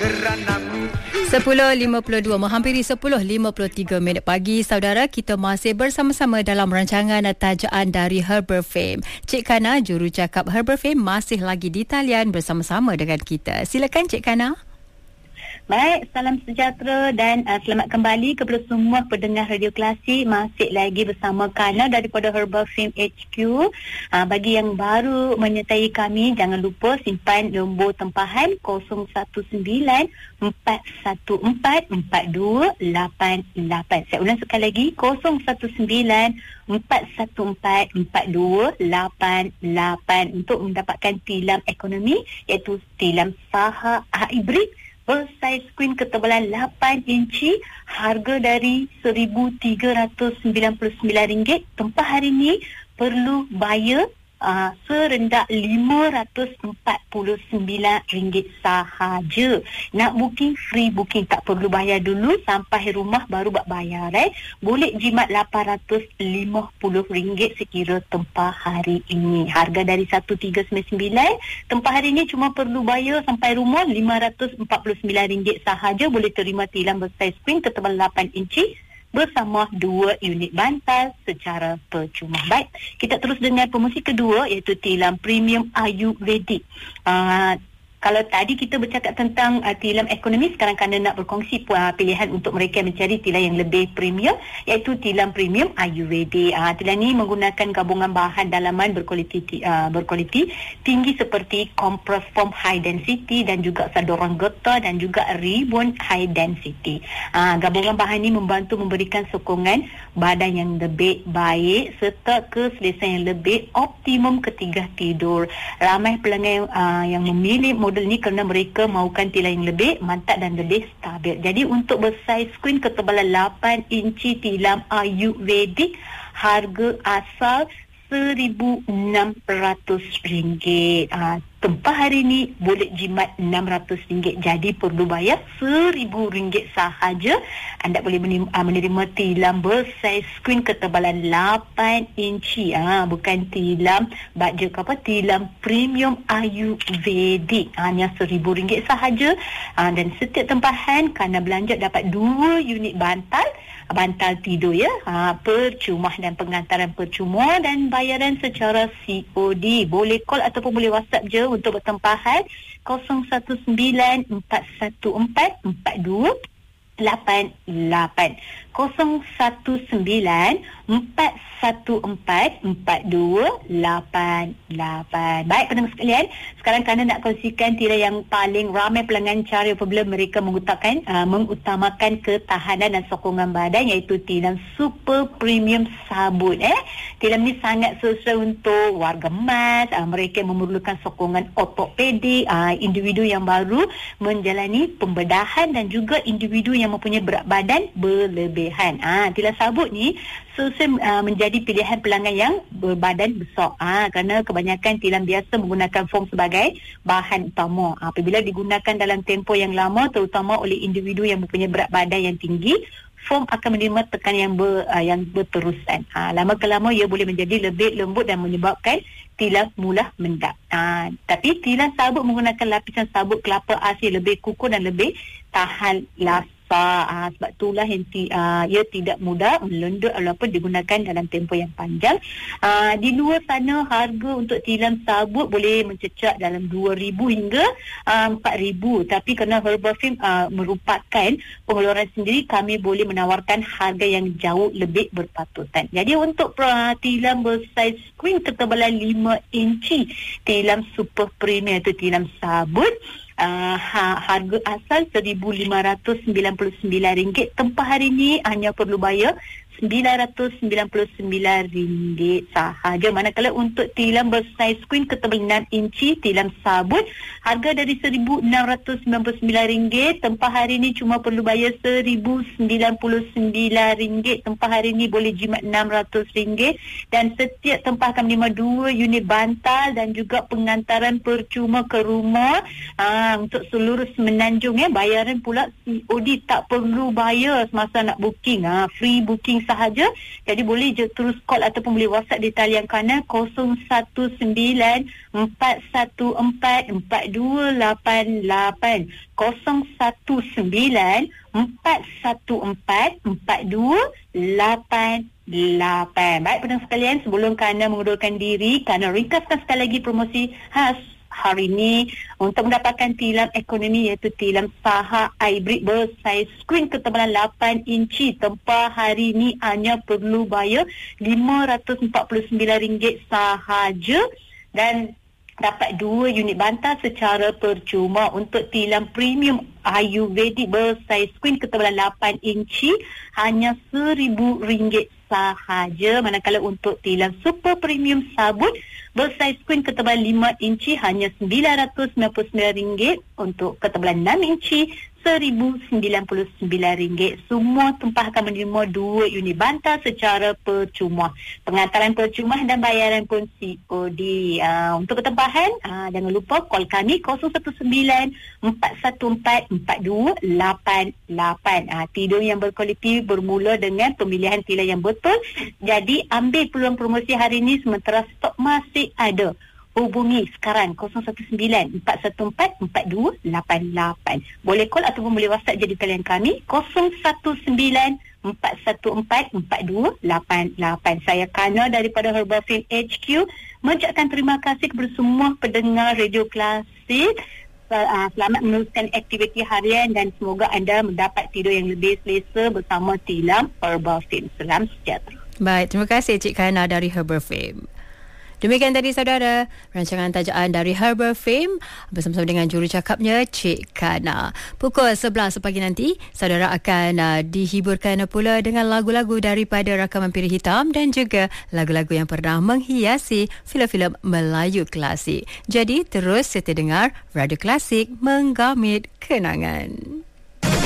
10.52 menghampiri 10.53 pagi, saudara, kita masih bersama-sama dalam rancangan tajaan dari Herbal Fame. Cik Kana, jurucakap Herbal Fame, masih lagi di talian bersama-sama dengan kita. Silakan Cik Kana. Baik, salam sejahtera dan selamat kembali kepada semua pendengar Radio Klasik. Masih lagi bersama Kana daripada Herbal Fame HQ. Bagi yang baru menyertai kami, jangan lupa simpan nombor tempahan 019-414-4288. Saya ulang sekali lagi, 019-414-4288 untuk mendapatkan tilam ekonomi, iaitu tilam saha hybrid bersaiz queen ketebalan 8 inci, harga dari RM1,399. Tempah hari ini perlu bayar serendah RM549 sahaja. Nak booking, free booking, tak perlu bayar dulu, sampai rumah baru buat bayar. Boleh jimat RM850 sekira tempah hari ini. Harga dari RM1,399. Tempah hari ini cuma perlu bayar sampai rumah RM549 sahaja. Boleh terima tilam bersaiz queen ketebalan 8 inci bersama 2 unit bantal secara percuma. Baik, kita terus dengan promosi kedua, iaitu tilam premium Ayurvedic. Kalau tadi kita bercakap tentang tilam ekonomi, sekarang Kana nak berkongsi pilihan untuk mereka yang mencari tilam yang lebih premium, iaitu tilam premium Ayurvedic. Tilam ini menggunakan gabungan bahan dalaman berkualiti tinggi seperti compressed foam high density dan juga saduran getah dan juga ribbon high density. Gabungan bahan ini membantu memberikan sokongan badan yang lebih baik serta keselesaan yang lebih optimum ketika tidur. Ramai pelanggan yang memilih model ini kerana mereka mahukan tilam yang lebih mantap dan lebih stabil. Jadi untuk bersaiz queen ketebalan 8 inci tilam Ayurvedic, harga asal RM1,600. Tempah hari ini boleh jimat RM600, jadi perlu bayar RM1,000 sahaja. Anda boleh menerima tilam bersaiz queen ketebalan 8 inci. Bukan tilam budget tilam premium Ayurvedic. Hanya RM1,000 sahaja. Dan setiap tempahan Kana belanja dapat 2 unit bantal tidur percuma, dan pengantaran percuma dan bayaran secara COD. Boleh call ataupun boleh WhatsApp je untuk bertempahan 019-414-4288. 019-414-4288. Baik pendengar sekalian, sekarang Kana nak kongsikan tilam yang paling ramai pelanggan cari apabila mereka mengutamakan ketahanan dan sokongan badan, iaitu tilam super premium sabun. Tilam ni sangat sesuai untuk warga emas, mereka memerlukan sokongan ortopedik, individu yang baru menjalani pembedahan dan juga individu yang mempunyai berat badan berlebihan. Tilam sabut ni menjadi pilihan pelanggan yang berbadan besar, kerana kebanyakan tilam biasa menggunakan foam sebagai bahan utama. Apabila digunakan dalam tempoh yang lama, terutama oleh individu yang mempunyai berat badan yang tinggi, foam akan menerima tekanan yang berterusan. Lama ke lama ia boleh menjadi lebih lembut dan menyebabkan tilam mudah mendap. Tapi tilam sabut menggunakan lapisan sabut kelapa asin lebih kukuh dan lebih tahan lasa. Sebab itulah ia tidak mudah melendut walaupun digunakan dalam tempoh yang panjang. Di luar sana harga untuk tilam sabut boleh mencecah dalam RM2,000 hingga RM4,000. Tapi kerana Herbal Fame merupakan pengeluaran sendiri, kami boleh menawarkan harga yang jauh lebih berpatutan. Jadi untuk tilam bersaiz queen ketebalan 5 inci, tilam super premium iaitu tilam sabut, harga asal RM1,599. Tempah hari ini hanya perlu bayar RM999 sahaja. Manakala untuk tilam bersaiz queen ketebalan 6 inci, tilam sabut, harga dari RM1,699. Tempah hari ini cuma perlu bayar RM1,099. Tempah hari ini boleh jimat RM600. Dan setiap tempah akan menerima 2 unit bantal dan juga pengantaran percuma ke rumah. Untuk seluruh Semenanjung, bayaran pula COD, tak perlu bayar semasa nak booking. Free booking ini sahaja. Jadi boleh je terus call ataupun boleh WhatsApp di talian kanan 019-414-4288. 019-414-4288. Baik pendengar sekalian, sebelum Kana mengundurkan diri, Kana ringkaskan sekali lagi promosi khas hari ini untuk mendapatkan tilam ekonomi, iaitu tilam Saha iBrick bersaiz skrin ketebalan 8 inci. Tempah hari ini hanya perlu bayar RM549 sahaja dan dapat 2 unit bantal secara percuma. Untuk tilam premium Ayurvedic bersaiz skrin ketebalan 8 inci hanya RM1,000 sahaja. Manakala untuk tilam super premium sabun bersaiz skrin ketebalan 5 inci hanya RM999. Untuk ketebalan 6 inci RM1,099. Semua tumpah akan menerima 2 unit bantal secara percuma. Pengantaran percuma dan bayaran pun COD. Untuk ketempahan, jangan lupa call kami 019-414-4288. Tidur yang berkualiti bermula dengan pemilihan tilam yang betul. Jadi ambil peluang promosi hari ini sementara stok masih ada. Hubungi sekarang 019-414-4288. Boleh call ataupun boleh WhatsApp jadi talian kami 019-414-4288. Saya Kana daripada Herbal Film HQ mengucapkan terima kasih kepada semua pendengar Radio Klasik. Selamat meneruskan aktiviti harian dan semoga anda mendapat tidur yang lebih selesa bersama tilam Herbal Film. Salam sejahtera. Baik, terima kasih Cik Kana dari Herbal Film. Demikian tadi saudara, rancangan tajaan dari Herbal Fame bersama-sama dengan jurucakapnya Cik Kana. Pukul 11 pagi nanti, saudara akan dihiburkan pula dengan lagu-lagu daripada rakaman Piring Hitam dan juga lagu-lagu yang pernah menghiasi filem-filem Melayu klasik. Jadi terus setia dengar Radio Klasik, menggamit kenangan.